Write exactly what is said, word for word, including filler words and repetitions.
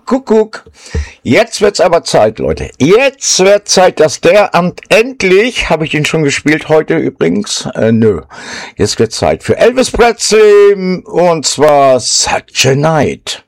Kuckuck. Jetzt wird's aber Zeit, Leute. Jetzt wird Zeit, dass der Amt endlich, habe ich ihn schon gespielt heute übrigens? Äh, nö. Jetzt wird Zeit für Elvis Presley und zwar Such a Night.